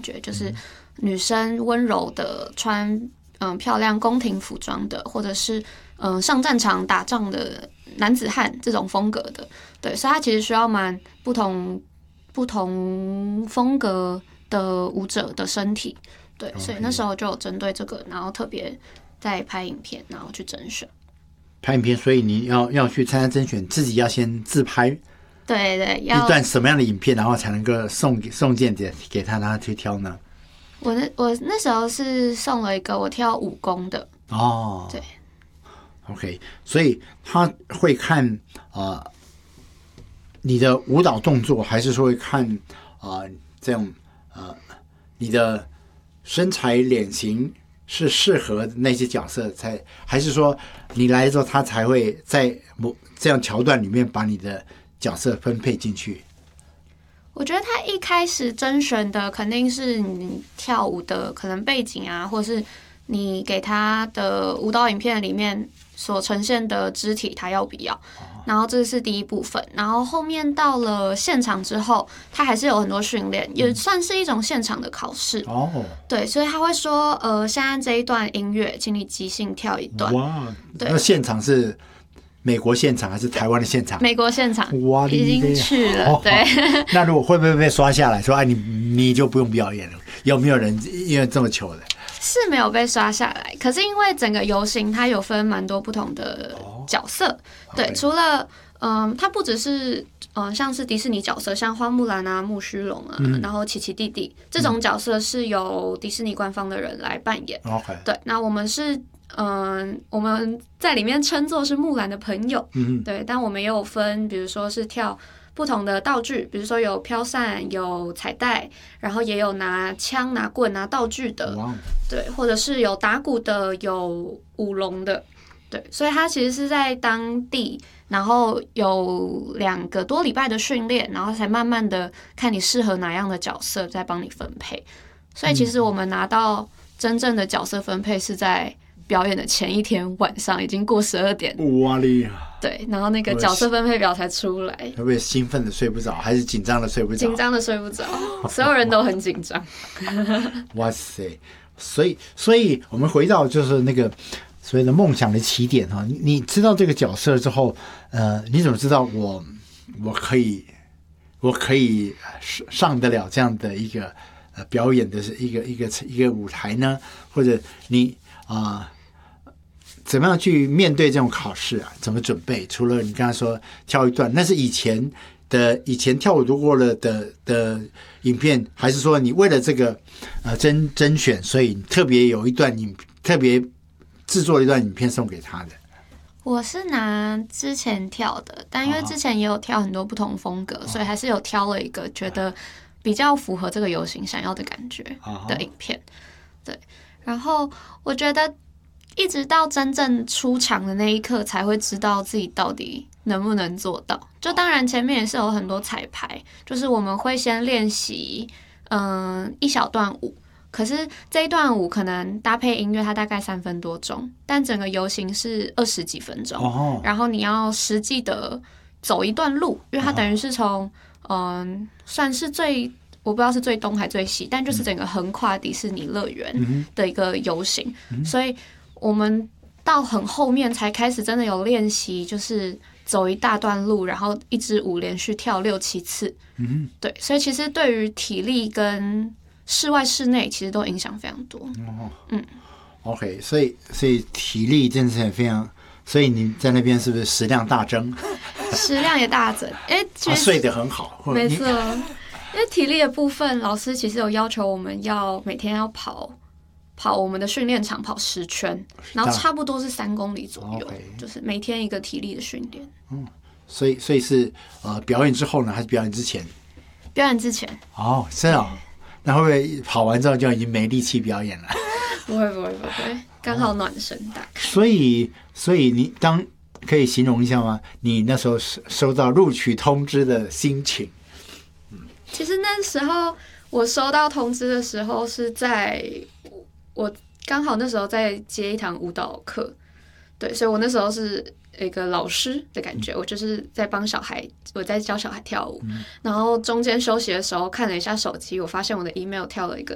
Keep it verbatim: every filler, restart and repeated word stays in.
觉，就是女生温柔的穿嗯漂亮宫廷服装的，或者是嗯上战场打仗的男子汉这种风格的。对，所以它其实需要蛮不同不同风格的舞者的身体。对，所以那时候就有针对这个，然后特别在拍影片，然后去甄选。 拍影片，所以你要要去参加甄选，自己要先自拍。 对对， 要一段什么样的影片，然后才能够送送件给给他，让他去挑呢？ 我那我那时候是送了一个我跳武功的哦， 对 ，OK， 所以他会看呃你的舞蹈动作，还是说会看呃这样呃你的身材脸型是适合那些角色才，还是说你来之后他才会在某这样桥段里面把你的角色分配进去？ 我觉得他一开始甄选的肯定是你跳舞的可能背景啊，或是你给他的舞蹈影片里面所呈现的肢体他要不要，然后这是第一部分，然后后面到了现场之后，他还是有很多训练，也算是一种现场的考试哦。对，所以他会说，呃，现在这一段音乐，请你即兴跳一段。 哇，那现场是美国现场还是台湾的现场？ 美国现场，哇，已经去了。哦、对， 那如果会不会被刷下来说，哎，你你就不用表演了？有没有人因为这么糗的？ 是没有被刷下来，可是因为整个游行它有分蛮多不同的角色，哦、对， okay. 除了嗯，它不只是嗯像是迪士尼角色，像花木兰啊、木须龙啊，嗯、然后奇奇弟弟这种角色是由迪士尼官方的人来扮演。 OK， 对，那我们是。嗯，我们在里面称作是木兰的朋友，嗯，对，但我们也有分，比如说是跳不同的道具，比如说有飘扇、有彩带，然后也有拿枪、拿棍、拿道具的，对，或者是有打鼓的、有舞龙的，对，所以他其实是在当地，然后有两个多礼拜的训练，然后才慢慢的看你适合哪样的角色，再帮你分配。所以其实我们拿到真正的角色分配是在表演的前一天晚上，已经过十二点， 哇厉害！ 对，然后那个角色分配表才出来。 会不会兴奋的睡不着，还是紧张的睡不着？ 紧张的睡不着，所有人都很紧张。 哇塞！所以，所以我们回到就是那个所谓的梦想的起点哈。你知道这个角色之后，呃，你怎么知道我我可以我可以上得了这样的一个呃表演的一个一个一个舞台呢？或者你啊？呃怎么样去面对这种考试啊？怎么准备？除了你刚才说跳一段，那是以前的以前跳舞读过了的的影片，还是说你为了这个呃甄甄选，所以特别有一段影特别制作一段影片送给他的？ 我是拿之前跳的，但因为之前也有跳很多不同风格，哦、所以还是有挑了一个觉得比较符合这个游行想要的感觉的影片。对，然后我觉得。一直到真正出场的那一刻，才会知道自己到底能不能做到。就当然前面也是有很多彩排，就是我们会先练习，嗯，一小段舞。可是这一段舞可能搭配音乐，它大概三分多钟，但整个游行是二十几分钟。哦、然后你要实际的走一段路，因为它等于是从嗯，算是最。我不知道是最东还最西，但就是整个横跨迪士尼乐园的一个游行，嗯、所以我们到很后面才开始真的有练习，就是走一大段路，然后一支舞连续跳六七次。嗯，对，所以其实对于体力跟室外室内其实都影响非常多。哦，嗯 ，OK， 所以所以体力真的是非常，所以你在那边是不是食量大增？ 食量也大增，哎、欸， 睡得很好， 没错。因为体力的部分，老师其实有要求我们要每天要跑跑我们的训练场跑十圈，然后差不多是三公里左右， okay. 就是每天一个体力的训练。 嗯，所以所以是呃表演之后呢，还是表演之前？ 表演之前。 哦，是哦。那会不会跑完之后就已经没力气表演了？ 不会不会不会，刚好暖身打开。 所以所以你当可以形容一下吗？你那时候收到录取通知的心情？ 其实那时候我收到通知的时候是在我刚好那时候在接一堂舞蹈课，对，所以我那时候是一个老师的感觉，我就是在帮小孩，我在教小孩跳舞，然后中间休息的时候看了一下手机，我发现我的 email 跳了一个